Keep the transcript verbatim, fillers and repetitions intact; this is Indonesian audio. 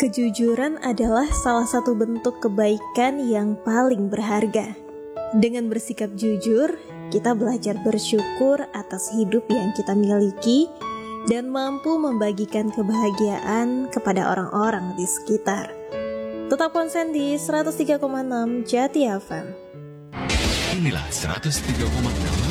Kejujuran adalah salah satu bentuk kebaikan yang paling berharga. Dengan bersikap jujur, kita belajar bersyukur atas hidup yang kita miliki dan mampu membagikan kebahagiaan kepada orang-orang di sekitar. Tetap konsen di seratus tiga koma enam Jati F M. Inilah seratus tiga koma enam